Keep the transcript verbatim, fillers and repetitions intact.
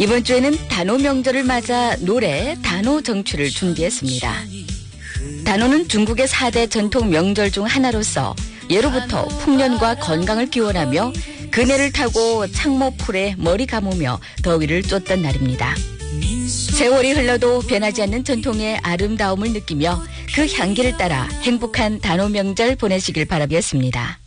이번 주에는 단오 명절을 맞아 노래 단오 정취를 준비했습니다. 단오는 중국의 사 대 전통 명절 중 하나로서 예로부터 풍년과 건강을 기원하며 그네를 타고 창모풀에 머리 감으며 더위를 쫓던 날입니다. 세월이 흘러도 변하지 않는 전통의 아름다움을 느끼며 그 향기를 따라 행복한 단오 명절 보내시길 바라겠습니다.